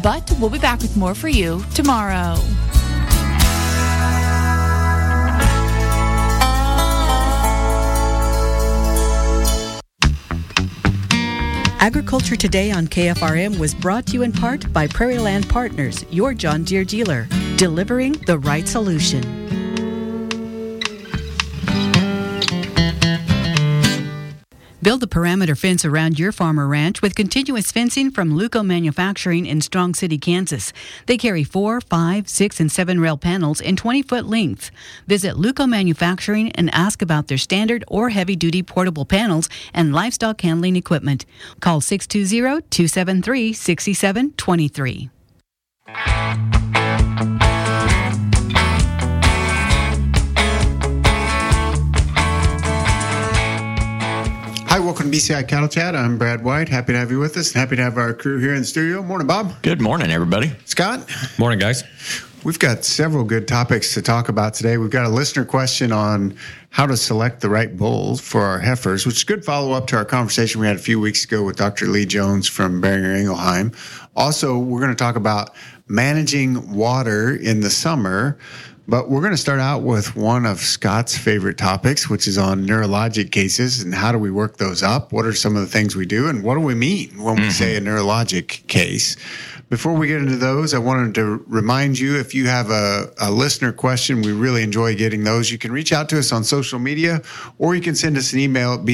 But we'll be back with more for you tomorrow. Agriculture Today on KFRM was brought to you in part by Prairie Land Partners, your John Deere dealer, delivering the right solution. Build a perimeter fence around your farm or ranch with continuous fencing from Luco Manufacturing in Strong City, Kansas. They carry 4, 5, 6, and 7 rail panels in 20-foot length. Visit Luco Manufacturing and ask about their standard or heavy-duty portable panels and livestock handling equipment. Call 620-273-6723. Hi, welcome to BCI Cattle Chat. I'm Brad White. Happy to have you with us and happy to have our crew here in the studio. Morning, Bob. Good morning, everybody. Scott. Morning, guys. We've got several good topics to talk about today. We've got a listener question on how to select the right bulls for our heifers, which is a good follow-up to our conversation we had a few weeks ago with Dr. Lee Jones from Beringer Ingelheim. Also, we're going to talk about managing water in the summer. But we're going to start out with one of Scott's favorite topics, which is on neurologic cases and how do we work those up? What are some of the things we do? And what do we mean when we say a neurologic case? Before we get into those, I wanted to remind you, if you have a listener question, we really enjoy getting those. You can reach out to us on social media, or you can send us an email at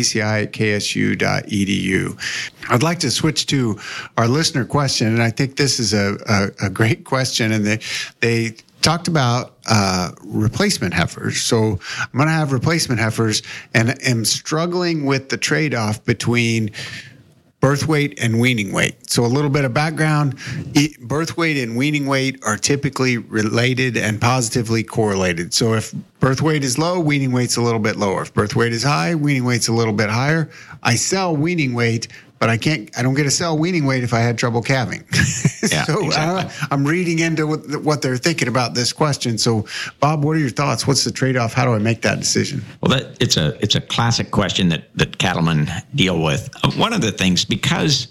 bci@ksu.edu. I'd like to switch to our listener question, and I think this is a great question, and they talked about replacement heifers. So I'm going to have replacement heifers and am struggling with the trade-off between birth weight and weaning weight. So a little bit of background, birth weight and weaning weight are typically related and positively correlated. So if birth weight is low, weaning weight's a little bit lower. If birth weight is high, weaning weight's a little bit higher. I sell weaning weight, but I don't get to sell weaning weight if I had trouble calving. Yeah, so exactly. I'm reading into what they're thinking about this question. So, Bob, what are your thoughts? What's the trade-off? How do I make that decision? Well, it's a classic question that cattlemen deal with. One of the things, because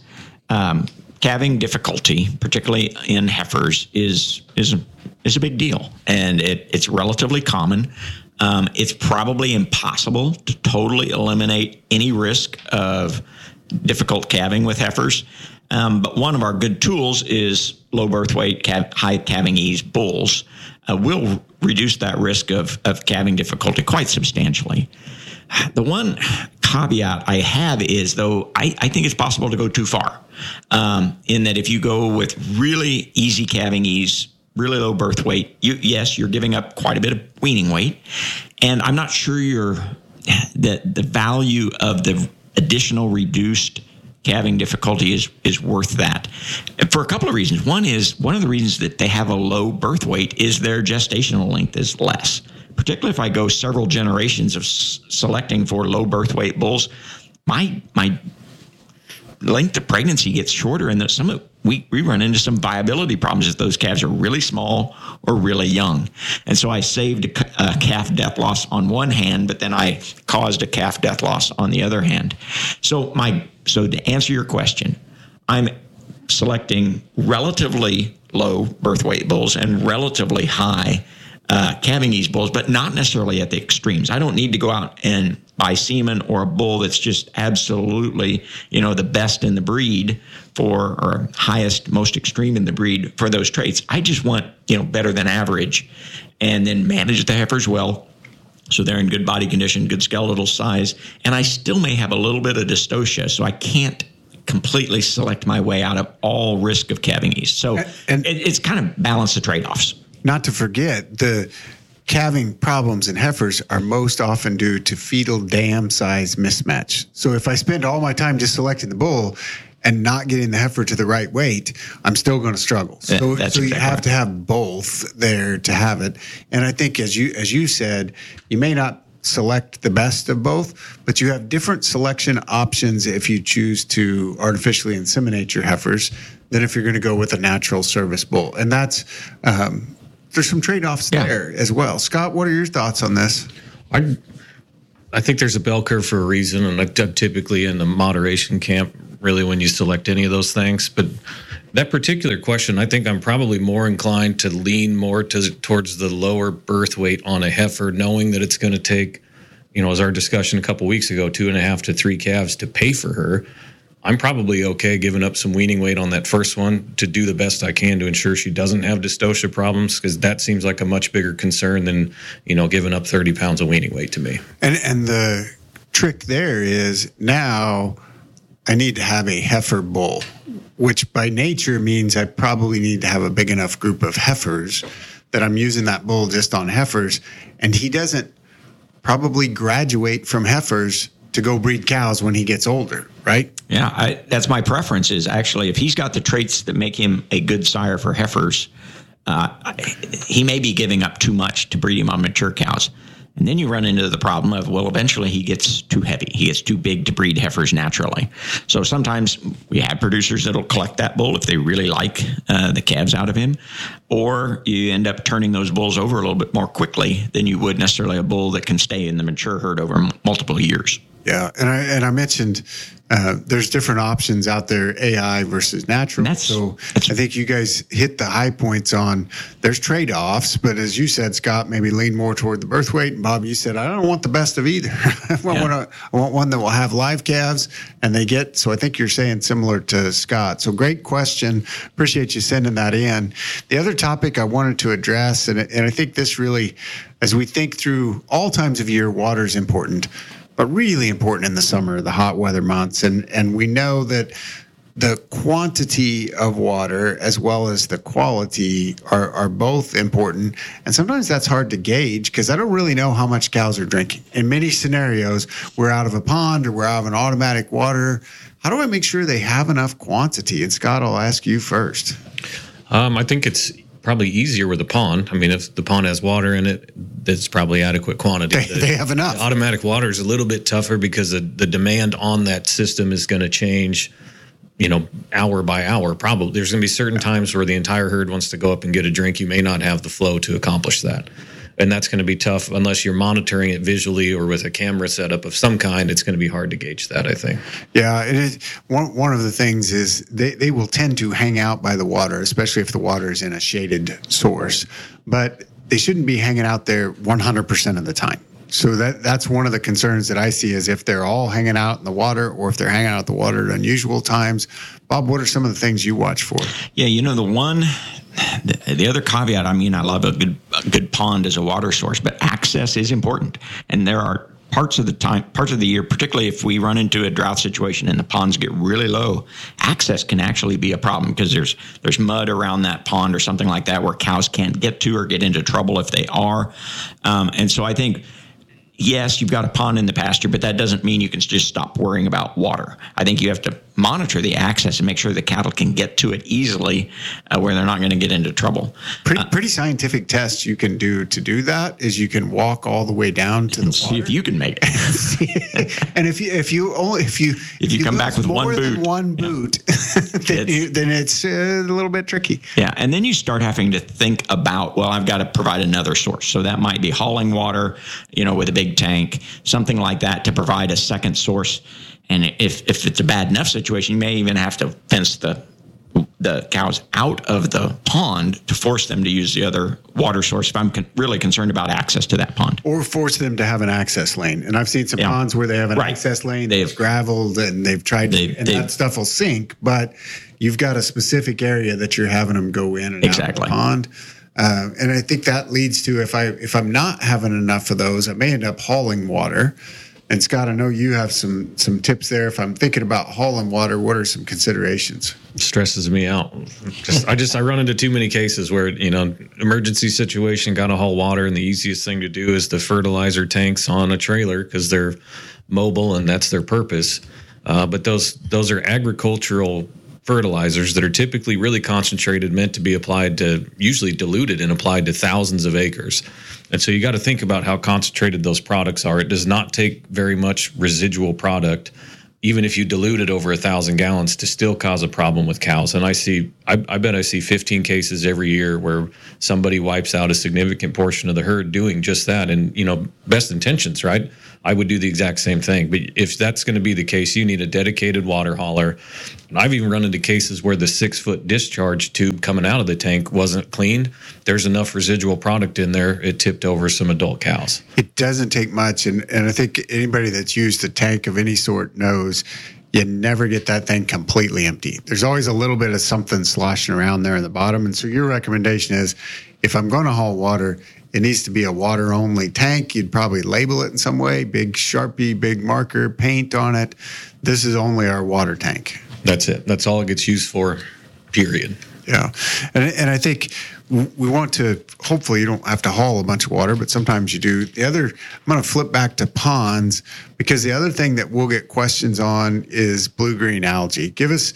calving difficulty, particularly in heifers, is a big deal, and it's relatively common. It's probably impossible to totally eliminate any risk of difficult calving with heifers. But one of our good tools is low birth weight, high calving ease bulls. Will reduce that risk of calving difficulty quite substantially. The one caveat I have is, though, I think it's possible to go too far, in that if you go with really easy calving ease, really low birth weight, you're giving up quite a bit of weaning weight. And I'm not sure the value of the additional reduced calving difficulty is worth that, for a couple of reasons. One of the reasons that they have a low birth weight is their gestational length is less. Particularly if I go several generations of selecting for low birth weight bulls, my length of pregnancy gets shorter, and we run into some viability problems if those calves are really small or really young. And so I saved a calf death loss on one hand, but then I caused a calf death loss on the other hand. So to answer your question, I'm selecting relatively low birth weight bulls and relatively high calving ease bulls, but not necessarily at the extremes. I don't need to go out and buy semen or a bull that's just absolutely, the best in the breed or highest, most extreme in the breed for those traits. I just want, better than average, and then manage the heifers well, so they're in good body condition, good skeletal size, and I still may have a little bit of dystocia, so I can't completely select my way out of all risk of calving ease. So it's kind of balance the trade-offs. Not to forget, the calving problems in heifers are most often due to fetal dam size mismatch. So if I spend all my time just selecting the bull and not getting the heifer to the right weight, I'm still going to struggle. So you have to have both there to have it. And I think, as you said, you may not select the best of both, but you have different selection options if you choose to artificially inseminate your heifers than if you're going to go with a natural service bull. And that's there's some trade-offs there as well. Scott, what are your thoughts on this? I think there's a bell curve for a reason, and I'm typically in the moderation camp. really when you select any of those things. But that particular question, I think I'm probably more inclined to lean more towards the lower birth weight on a heifer, knowing that it's going to take, as our discussion a couple weeks ago, 2.5 to 3 calves to pay for her. I'm probably okay giving up some weaning weight on that first one to do the best I can to ensure she doesn't have dystocia problems, because that seems like a much bigger concern than, giving up 30 pounds of weaning weight to me. And the trick there is now I need to have a heifer bull, which by nature means I probably need to have a big enough group of heifers that I'm using that bull just on heifers. And he doesn't probably graduate from heifers to go breed cows when he gets older, right? Yeah, that's my preference, is actually if he's got the traits that make him a good sire for heifers, he may be giving up too much to breed him on mature cows. And then you run into the problem of, well, eventually he gets too heavy. He gets too big to breed heifers naturally. So sometimes we have producers that'll collect that bull if they really like the calves out of him, or you end up turning those bulls over a little bit more quickly than you would necessarily a bull that can stay in the mature herd over multiple years. Yeah, and I mentioned there's different options out there, AI versus natural. I think you guys hit the high points on there's trade-offs, but as you said, Scott, maybe lean more toward the birth weight. And Bob, you said, I don't want the best of either. I want one that will have live calves, and so I think you're saying similar to Scott. So great question. Appreciate you sending that in. The other topic I wanted to address, and I think this really, as we think through all times of year, water is important, but really important in the summer, the hot weather months. And we know that the quantity of water as well as the quality are both important. And sometimes that's hard to gauge because I don't really know how much cows are drinking. In many scenarios, we're out of a pond or we're out of an automatic water. How do I make sure they have enough quantity? And Scott, I'll ask you first. I think it's probably easier with a pond. I mean, if the pond has water in it, that's probably adequate quantity. They have enough. The automatic water is a little bit tougher because the demand on that system is going to change, hour by hour. Probably there's going to be certain times where the entire herd wants to go up and get a drink. You may not have the flow to accomplish that. And that's going to be tough unless you're monitoring it visually or with a camera setup of some kind. It's going to be hard to gauge that, I think. Yeah, it is. One of the things is they will tend to hang out by the water, especially if the water is in a shaded source. But they shouldn't be hanging out there 100% of the time. So that's one of the concerns that I see is if they're all hanging out in the water or if they're hanging out in the water at unusual times. Bob, what are some of the things you watch for? Yeah, the other caveat, I love a good pond as a water source, but access is important. And there are parts of the year, particularly if we run into a drought situation and the ponds get really low, access can actually be a problem because there's mud around that pond or something like that where cows can't get to or get into trouble if they are. And so I think, yes, you've got a pond in the pasture, but that doesn't mean you can just stop worrying about water. I think you have to monitor the access and make sure the cattle can get to it easily where they're not going to get into trouble. Pretty scientific tests you can do to do that is you can walk all the way down to the water. See if you can make it. And if you come back with one boot, then it's a little bit tricky. Yeah, and then you start having to think about, well, I've got to provide another source. So that might be hauling water, with a big tank, something like that to provide a second source. And if it's a bad enough situation, you may even have to fence the cows out of the pond to force them to use the other water source if I'm really concerned about access to that pond. Or force them to have an access lane. And I've seen some ponds where they have an access lane that's graveled and they've tried that stuff will sink, but you've got a specific area that you're having them go in and out of the pond. And I think that leads to if I'm not having enough of those, I may end up hauling water. And Scott, I know you have some tips there. If I'm thinking about hauling water, what are some considerations? It stresses me out. I run into too many cases where, emergency situation, got to haul water. And the easiest thing to do is the fertilizer tanks on a trailer because they're mobile and that's their purpose. But those are agricultural fertilizers that are typically really concentrated, meant to be applied to, usually diluted and applied to thousands of acres. And so you got to think about how concentrated those products are. It does not take very much residual product, even if you dilute it over 1,000 gallons, to still cause a problem with cows. And I see I bet I see 15 cases every year where somebody wipes out a significant portion of the herd doing just that. And, best intentions, right? I would do the exact same thing. But if that's going to be the case, you need a dedicated water hauler. And I've even run into cases where the 6-foot discharge tube coming out of the tank wasn't cleaned. There's enough residual product in there, it tipped over some adult cows. It doesn't take much. And I think anybody that's used a tank of any sort knows you never get that thing completely empty. There's always a little bit of something sloshing around there in the bottom. And so your recommendation is, if I'm going to haul water, it needs to be a water-only tank. You'd probably label it in some way, big Sharpie, big marker, paint on it. This is only our water tank. That's it. That's all it gets used for, period. Yeah. And I think we want to, hopefully you don't have to haul a bunch of water, but sometimes you do. I'm going to flip back to ponds, because the other thing that we'll get questions on is blue-green algae. Give us,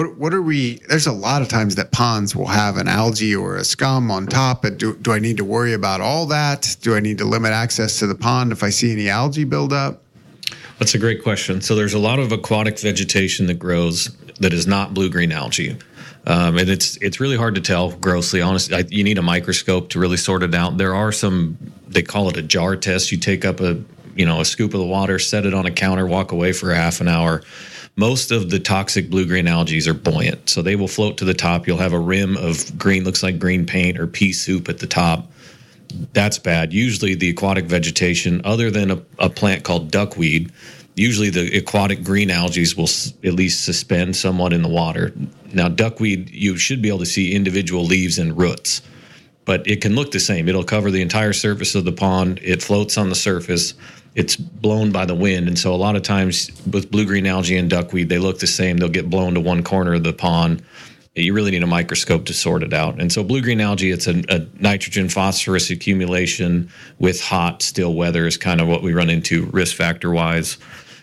there's a lot of times that ponds will have an algae or a scum on top. Do I need to worry about all that? Do I need to limit access to the pond if I see any algae buildup? That's a great question. So there's a lot of aquatic vegetation that grows that is not blue-green algae. And it's really hard to tell, grossly honest. You need a microscope to really sort it out. There are some, they call it a jar test. You take up a scoop of the water, set it on a counter, walk away for a half an hour. Most of the toxic blue-green algae are buoyant, so they will float to the top. You'll have a rim of green, looks like green paint or pea soup at the top. That's bad. Usually the aquatic vegetation, other than a plant called duckweed, usually the aquatic green algae will at least suspend somewhat in the water. Now, duckweed, you should be able to see individual leaves and roots, but it can look the same. It'll cover the entire surface of the pond. It floats on the surface. It's blown by the wind. And so a lot of times with blue-green algae and duckweed, they look the same. They'll get blown to one corner of the pond. You really need a microscope to sort it out. And so blue-green algae, it's a nitrogen phosphorus accumulation with hot, still weather is kind of what we run into risk factor-wise.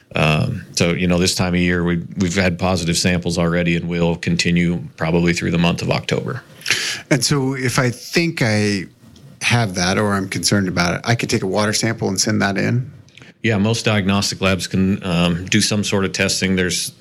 So, this time of year, we've had positive samples already, and we'll continue probably through the month of October. And so if I think I have that, or I'm concerned about it, I could take a water sample and send that in? Yeah, most diagnostic labs can do some sort of testing.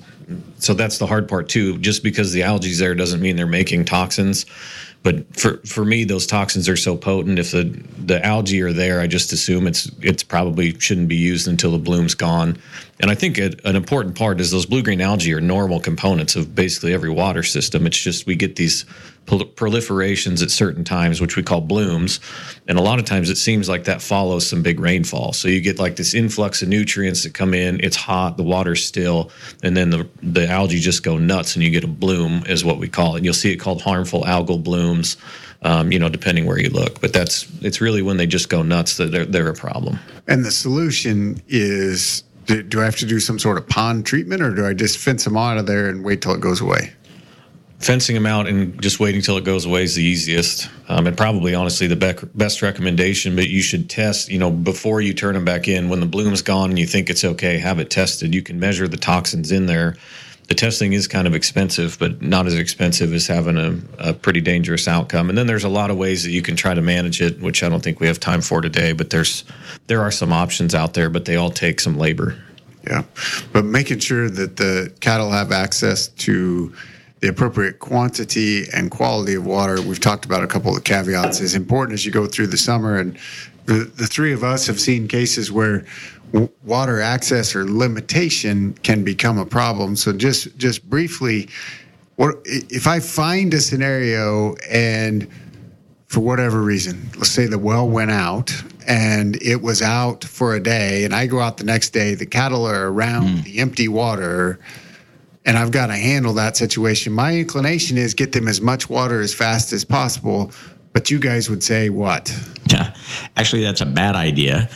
So that's the hard part too. Just because the algae's there doesn't mean they're making toxins. But for me, those toxins are so potent. If the algae are there, I just assume it's probably shouldn't be used until the bloom's gone. And I think an important part is those blue-green algae are normal components of basically every water system. It's just we get these proliferations at certain times, which we call blooms. And a lot of times it seems like that follows some big rainfall. So you get like this influx of nutrients that come in. It's hot, the water's still, and then the algae just go nuts, and you get a bloom is what we call it. And you'll see it called harmful algal blooms, depending where you look. But it's really when they just go nuts that they're a problem. And the solution is, do I have to do some sort of pond treatment, or do I just fence them out of there and wait till it goes away? Fencing them out and just waiting till it goes away is the easiest, and probably honestly the best recommendation. But you should test, before you turn them back in. When the bloom's gone and you think it's okay, have it tested. You can measure the toxins in there. The testing is kind of expensive, but not as expensive as having a pretty dangerous outcome. And then there's a lot of ways that you can try to manage it, which I don't think we have time for today. But there are some options out there, but they all take some labor. Yeah, but making sure that the cattle have access to the appropriate quantity and quality of water, we've talked about a couple of caveats, is important as you go through the summer. And the three of us have seen cases where water access or limitation can become a problem. So just briefly, what if I find a scenario and for whatever reason, let's say the well went out and it was out for a day, and I go out the next day, the cattle are around the empty water, and I've got to handle that situation. My inclination is get them as much water as fast as possible. But you guys would say what? Actually, that's a bad idea.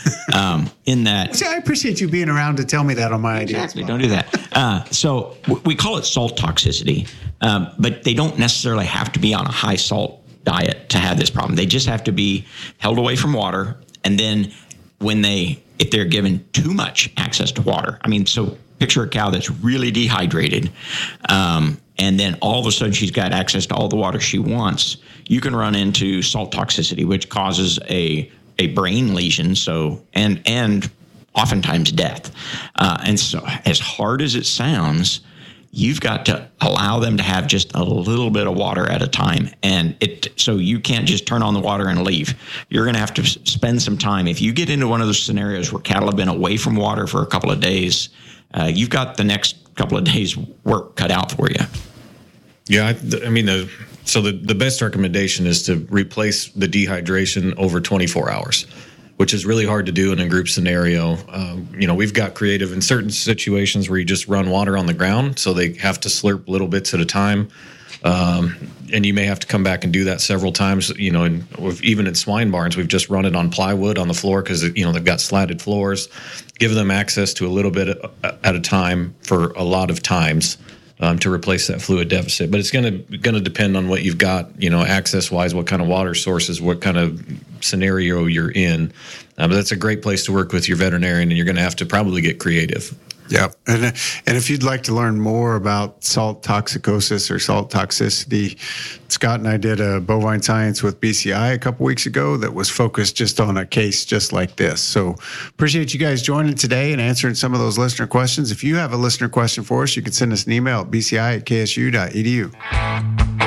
In that, see, I appreciate you being around to tell me that on my ideas. Exactly, don't do that. So we call it salt toxicity, but they don't necessarily have to be on a high salt diet to have this problem. They just have to be held away from water, and then if they're given too much access to water, so picture a cow that's really dehydrated, and then all of a sudden she's got access to all the water she wants. You can run into salt toxicity, which causes a brain lesion, and oftentimes death. And so, as hard as it sounds, you've got to allow them to have just a little bit of water at a time. And so you can't just turn on the water and leave. You're going to have to spend some time. If you get into one of those scenarios where cattle have been away from water for a couple of days, you've got the next couple of days work cut out for you. Yeah, I mean, the best recommendation is to replace the dehydration over 24 hours, which is really hard to do in a group scenario. We've got creative in certain situations where you just run water on the ground, so they have to slurp little bits at a time. And you may have to come back and do that several times. And even in swine barns, we've just run it on plywood on the floor because, they've got slatted floors. Give them access to a little bit at a time for a lot of times. To replace that fluid deficit. But it's going to depend on what you've got, access-wise, what kind of water sources, what kind of scenario you're in. But that's a great place to work with your veterinarian, and you're going to have to probably get creative. Yep. And if you'd like to learn more about salt toxicosis or salt toxicity, Scott and I did a bovine science with BCI a couple weeks ago that was focused just on a case just like this. So appreciate you guys joining today and answering some of those listener questions. If you have a listener question for us, you can send us an email at bci@ksu.edu.